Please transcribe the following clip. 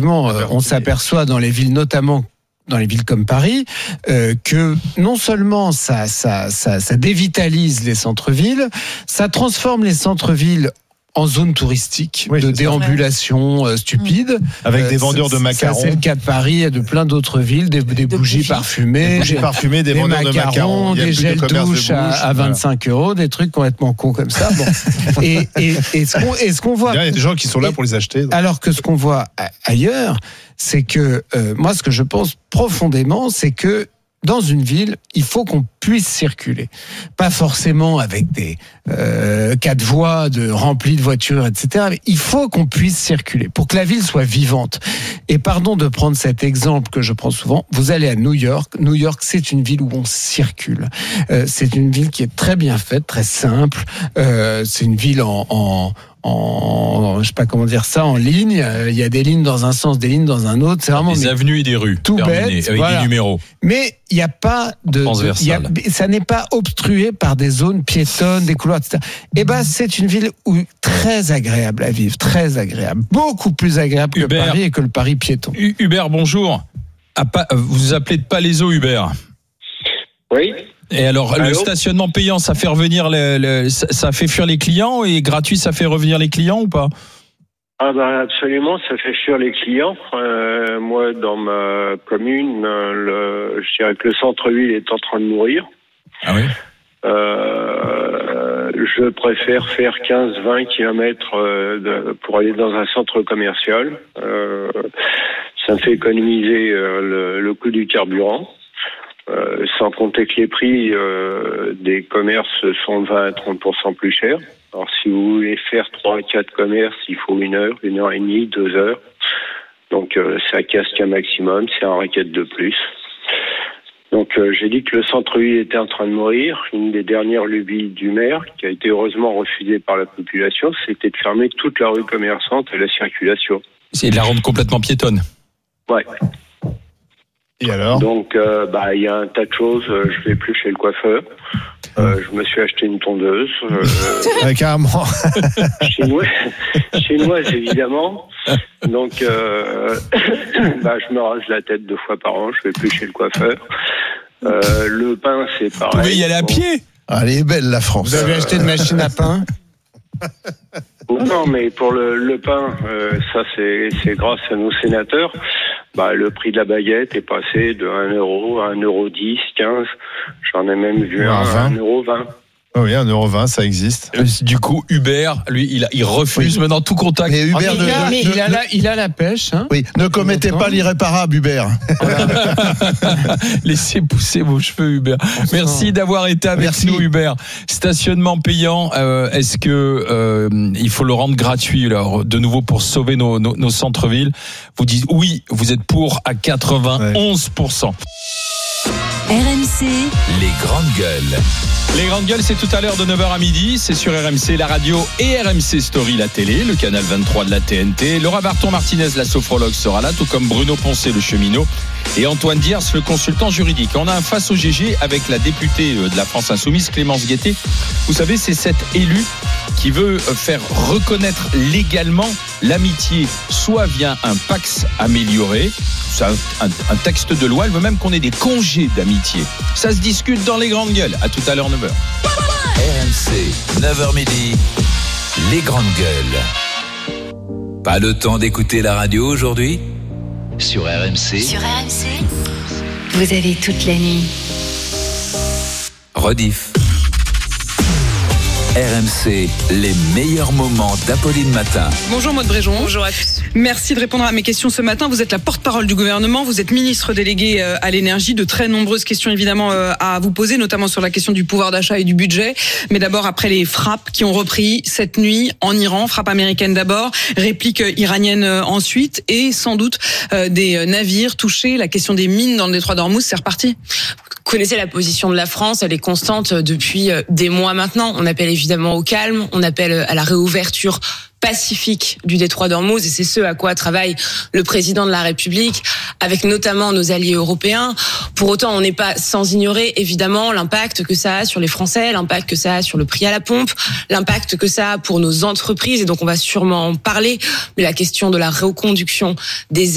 effectivement, on s'aperçoit dans les villes, notamment dans les villes comme Paris, que non seulement ça dévitalise les centres-villes, ça transforme les centres-villes en zone touristique, de déambulation stupide. Avec des vendeurs de macarons. Ça, c'est le cas de Paris et de plein d'autres villes, des bougies parfumées. Des vendeurs de macarons. Des gels douche à 25 €, des trucs complètement cons comme ça. Bon. Et ce qu'on voit. Il y a des gens qui sont là pour les acheter. Donc. Alors que ce qu'on voit ailleurs, c'est que, moi, ce que je pense profondément, c'est que dans une ville, il faut qu'on puisse circuler. Pas forcément avec des 4 voies remplies de voitures, etc. Mais il faut qu'on puisse circuler pour que la ville soit vivante. Et pardon de prendre cet exemple que je prends souvent. Vous allez à New York. New York, c'est une ville où on circule. C'est une ville qui est très bien faite, très simple. C'est une ville je sais pas comment dire ça, en ligne. Il y a des lignes dans un sens, des lignes dans un autre. C'est vraiment des avenues et des rues tout terminées, bête, avec des numéros. Mais il n'y a pas ça n'est pas obstrué par des zones piétonnes, des couloirs, etc. Et c'est une ville très agréable à vivre, très agréable, beaucoup plus agréable que Paris et que le Paris piéton. Hubert, bonjour. Vous vous appelez de Palaiseau, Hubert. Oui. Et alors, le stationnement payant, ça fait revenir ça fait fuir les clients, et gratuit, ça fait revenir les clients ou pas? Absolument, ça fait fuir les clients. Moi, dans ma commune, je dirais que le centre-ville est en train de mourir. Ah oui. Je préfère faire 15-20 kilomètres pour aller dans un centre commercial. Ça me fait économiser le coût du carburant. Sans compter que les prix des commerces sont de 20 à 30% plus chers. Alors, si vous voulez faire 3 à 4 commerces, il faut 1 heure, 1 heure et demie, 2 heures. Donc, ça casse qu'un maximum, c'est un racket de plus. Donc, j'ai dit que le centre-ville était en train de mourir. Une des dernières lubies du maire, qui a été heureusement refusée par la population, c'était de fermer toute la rue commerçante et la circulation. C'est de la rendre complètement piétonne. Ouais. Et alors ? Donc, il y a un tas de choses. Je vais plus chez le coiffeur. Je me suis acheté une tondeuse. Carrément. Chinoise, évidemment. Donc, je me rase la tête 2 fois par an. Je vais plus chez le coiffeur. Le pain, c'est pareil. Vous pouvez y aller à pied. Elle est belle, la France. Vous avez acheté une machine à pain ? Non, mais pour le pain, ça c'est grâce à nos sénateurs. Le prix de la baguette est passé de 1 € à 1,10 €, 15. J'en ai même vu à 1,20 €. Oh oui, 1,20 €, ça existe. Du coup, Hubert, lui, il refuse maintenant tout contact. Mais Hubert, il a la pêche. Hein. Oui, ne commettez pas l'irréparable, Hubert. Laissez pousser vos cheveux, Hubert. Merci d'avoir été avec nous, Hubert. Stationnement payant, est-ce que il faut le rendre gratuit, alors, de nouveau, pour sauver nos centres-villes? Vous dites oui, vous êtes pour à 91%. RMC, les grandes gueules. Les grandes gueules, c'est tout à l'heure de 9h à midi. C'est sur RMC, la radio, et RMC Story, la télé, le canal 23 de la TNT. Laura Barton-Martinez, la sophrologue, sera là, tout comme Bruno Poncet, le cheminot, et Antoine Diers, le consultant juridique. On a un face au GG avec la députée de la France Insoumise, Clémence Guettet. Vous savez, c'est cette élue qui veut faire reconnaître légalement l'amitié, soit via un Pacs amélioré, c'est un texte de loi. Elle veut même qu'on ait des congés d'amitié. Ça se discute dans les grandes gueules. À tout à l'heure, 9h. RMC, 9h midi, les grandes gueules. Pas le temps d'écouter la radio aujourd'hui ? Sur RMC. Sur RMC, vous avez toute la nuit. Rediff. RMC, les meilleurs moments d'Apolline Matin. Bonjour Maud Bréjon. Bonjour à tous. Merci de répondre à mes questions ce matin. Vous êtes la porte-parole du gouvernement, vous êtes ministre délégué à l'énergie. De très nombreuses questions évidemment à vous poser, notamment sur la question du pouvoir d'achat et du budget. Mais d'abord, après les frappes qui ont repris cette nuit en Iran, frappe américaine d'abord, réplique iranienne ensuite, et sans doute des navires touchés. La question des mines dans le détroit d'Ormuz, c'est reparti. Vous connaissez la position de la France, elle est constante depuis des mois maintenant. On appelle évidemment au calme, on appelle à la réouverture pacifique du détroit d'Ormuz, et c'est ce à quoi travaille le président de la République avec notamment nos alliés européens. Pour autant, on n'est pas sans ignorer évidemment l'impact que ça a sur les Français, l'impact que ça a sur le prix à la pompe, l'impact que ça a pour nos entreprises, et donc on va sûrement en parler, mais la question de la reconduction des